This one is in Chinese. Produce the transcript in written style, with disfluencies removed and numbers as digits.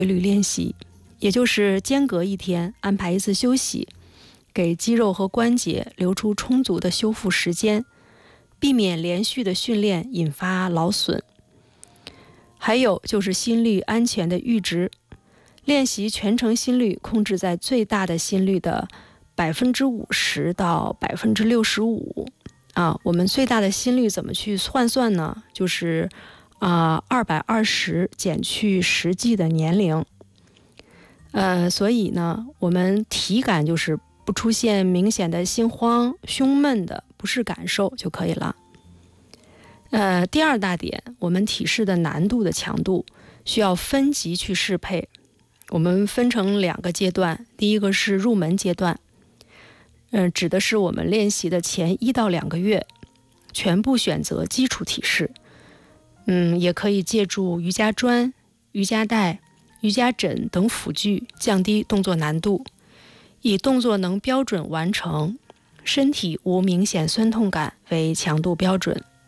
律练习，也就是间隔一天安排一次休息，给肌肉和关节留出充足的修复时间，避免连续的训练引发劳损。还有就是心率安全的阈值，练习全程心率控制在最大的心率的50%到65%。我们最大的心率怎么去换算呢？就是220减去实际的年龄。所以呢，我们体感就是不出现明显的心慌、胸闷的不适感受就可以了。第二大点，我们体式的难度的强度需要分级去适配。我们分成2个阶段，第一个是入门阶段，指的是我们练习的前1到2个月，全部选择基础体式。也可以借助瑜伽砖、瑜伽带、瑜伽枕等辅具，降低动作难度，以动作能标准完成，身体无明显酸痛感为强度标准。